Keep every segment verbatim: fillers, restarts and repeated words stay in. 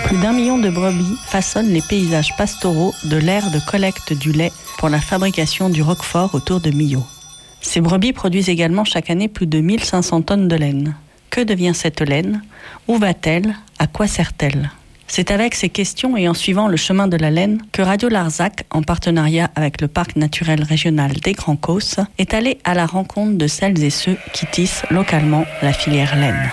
Plus d'un million de brebis façonnent les paysages pastoraux de l'ère de collecte du lait pour la fabrication du roquefort autour de Millau. Ces brebis produisent également chaque année plus de mille cinq cents tonnes de laine. Que devient cette laine ? Où va-t-elle ? À quoi sert-elle ? C'est avec ces questions et en suivant le chemin de la laine que Radio Larzac, en partenariat avec le Parc naturel régional des Grands Causses, est allé à la rencontre de celles et ceux qui tissent localement la filière laine.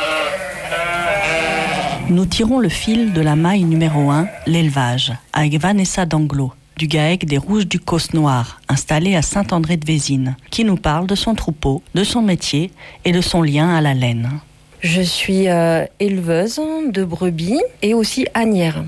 Nous tirons le fil de la maille numéro un, l'élevage, avec Vanessa Danglo, du GAEC des Rouges du Causse Noir, installé à Saint-André-de-Vésines, qui nous parle de son troupeau, de son métier et de son lien à la laine. Je suis euh, éleveuse de brebis et aussi ânière.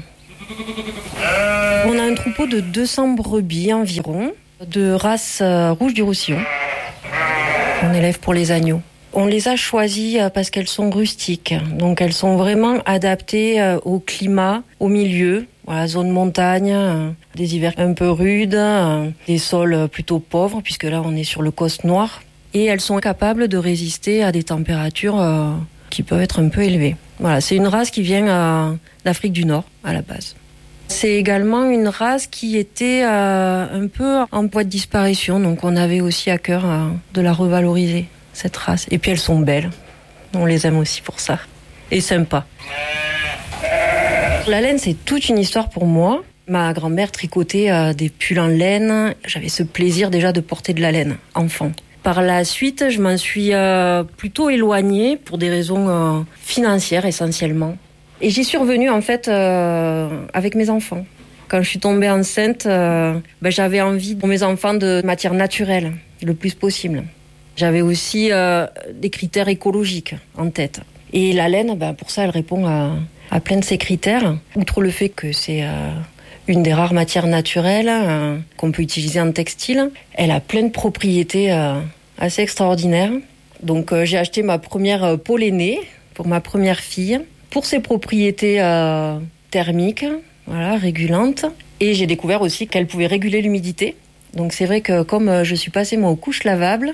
On a un troupeau de deux cents brebis environ, de race euh, rouge du Roussillon. On élève pour les agneaux. On les a choisies parce qu'elles sont rustiques, donc elles sont vraiment adaptées euh, au climat, au milieu. Voilà, zone montagne, euh, des hivers un peu rudes, euh, des sols plutôt pauvres, puisque là on est sur le Causse Noir. Et elles sont capables de résister à des températures euh, qui peuvent être un peu élevées. Voilà, c'est une race qui vient euh, d'Afrique du Nord à la base. C'est également une race qui était euh, un peu en voie de disparition, donc on avait aussi à cœur euh, de la revaloriser, cette race. Et puis elles sont belles, on les aime aussi pour ça. Et sympa. La laine, c'est toute une histoire pour moi. Ma grand-mère tricotait euh, des pulls en laine. J'avais ce plaisir déjà de porter de la laine, enfant. Par la suite, je m'en suis euh, plutôt éloignée pour des raisons euh, financières essentiellement. Et j'y suis revenue en fait euh, avec mes enfants. Quand je suis tombée enceinte, euh, ben, j'avais envie pour mes enfants de matière naturelle, le plus possible. J'avais aussi euh, des critères écologiques en tête. Et la laine, ben, pour ça, elle répond à, à plein de ces critères. Outre le fait que c'est... Euh, une des rares matières naturelles euh, qu'on peut utiliser en textile. Elle a plein de propriétés euh, assez extraordinaires. Donc euh, j'ai acheté ma première euh, pollénée pour ma première fille, pour ses propriétés euh, thermiques, voilà, régulantes. Et j'ai découvert aussi qu'elle pouvait réguler l'humidité. Donc c'est vrai que comme euh, je suis passée moi aux couches lavables,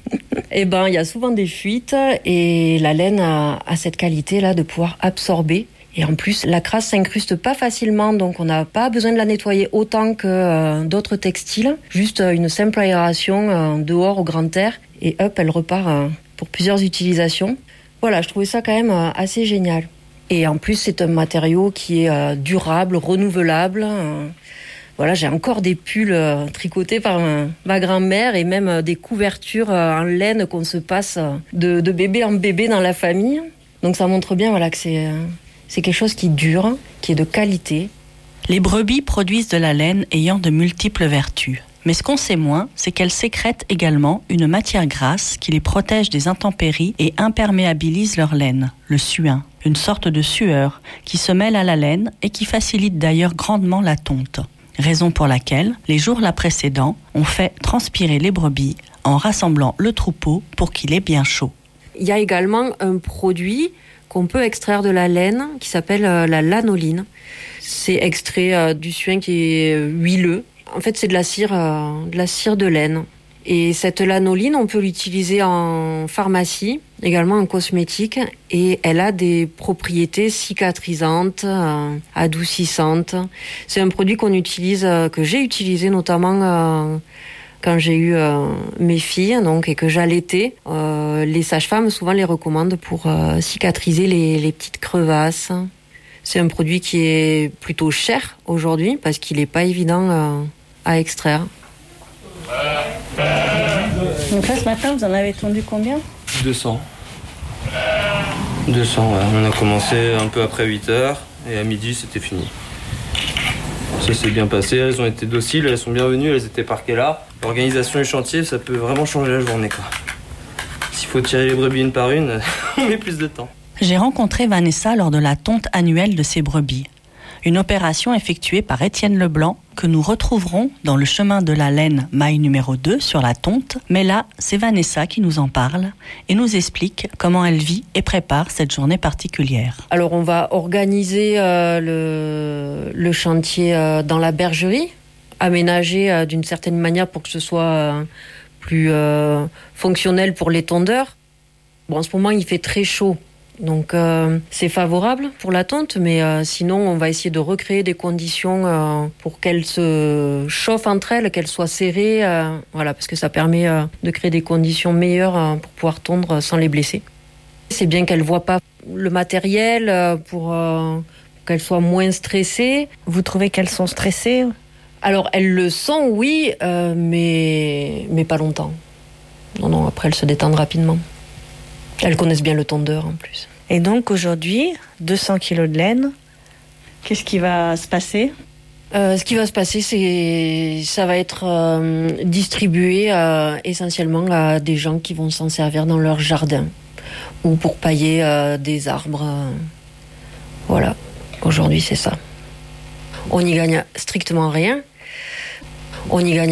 et ben il y a souvent des fuites et la laine a, a cette qualité-là de pouvoir absorber. Et en plus, la crasse s'incruste pas facilement, donc on n'a pas besoin de la nettoyer autant que euh, d'autres textiles. Juste euh, une simple aération euh, dehors au grand air, et hop, elle repart euh, pour plusieurs utilisations. Voilà, je trouvais ça quand même euh, assez génial. Et en plus, c'est un matériau qui est euh, durable, renouvelable. Euh, voilà, j'ai encore des pulls euh, tricotés par ma, ma grand-mère et même euh, des couvertures euh, en laine qu'on se passe euh, de, de bébé en bébé dans la famille. Donc ça montre bien voilà, que c'est... Euh, C'est quelque chose qui dure, qui est de qualité. Les brebis produisent de la laine ayant de multiples vertus. Mais ce qu'on sait moins, c'est qu'elles sécrètent également une matière grasse qui les protège des intempéries et imperméabilise leur laine, le suin, une sorte de sueur qui se mêle à la laine et qui facilite d'ailleurs grandement la tonte. Raison pour laquelle, les jours là précédents, on fait transpirer les brebis en rassemblant le troupeau pour qu'il ait bien chaud. Il y a également un produit qu'on peut extraire de la laine, qui s'appelle euh, la lanoline. C'est extrait euh, du suin qui est huileux. En fait, c'est de la cire, euh, de la cire de laine. Et cette lanoline, on peut l'utiliser en pharmacie, également en cosmétique, et elle a des propriétés cicatrisantes, euh, adoucissantes. C'est un produit qu'on utilise, euh, que j'ai utilisé notamment euh, quand j'ai eu euh, mes filles, donc, et que j'allaitais. Euh, les sages-femmes souvent les recommandent pour euh, cicatriser les, les petites crevasses. C'est un produit qui est plutôt cher aujourd'hui parce qu'il n'est pas évident euh, à extraire. Donc là, ce matin, vous en avez tondu combien ? deux cents. deux cents, ouais. On a commencé un peu après huit heures et à midi, c'était fini. Ça s'est bien passé, elles ont été dociles, elles sont bienvenues, elles étaient parquées là. L'organisation du chantier, ça peut vraiment changer la journée, quoi. S'il faut tirer les brebis une par une, on met plus de temps. J'ai rencontré Vanessa lors de la tonte annuelle de ses brebis. Une opération effectuée par Étienne Leblanc que nous retrouverons dans le chemin de la laine maille numéro deux sur la tonte. Mais là, c'est Vanessa qui nous en parle et nous explique comment elle vit et prépare cette journée particulière. Alors on va organiser euh, le, le chantier euh, dans la bergerie, aménagé euh, d'une certaine manière pour que ce soit euh, plus euh, fonctionnel pour les tondeurs. Bon, en ce moment, il fait très chaud. Donc euh, c'est favorable pour la tonte, mais euh, sinon on va essayer de recréer des conditions euh, pour qu'elles se chauffent entre elles, qu'elles soient serrées, euh, voilà, parce que ça permet euh, de créer des conditions meilleures euh, pour pouvoir tondre sans les blesser. C'est bien qu'elles voient pas le matériel euh, pour, euh, pour qu'elles soient moins stressées. Vous trouvez qu'elles sont stressées ? Alors elles le sont, oui, euh, mais mais pas longtemps. Non, non, après elles se détendent rapidement. Elles connaissent bien le tondeur en plus. Et donc aujourd'hui, deux cents kilos de laine, qu'est-ce qui va se passer ? euh, Ce qui va se passer, c'est ça va être euh, distribué euh, essentiellement à des gens qui vont s'en servir dans leur jardin ou pour pailler euh, des arbres. Euh, voilà, aujourd'hui c'est ça. On n'y gagne strictement rien. On y gagne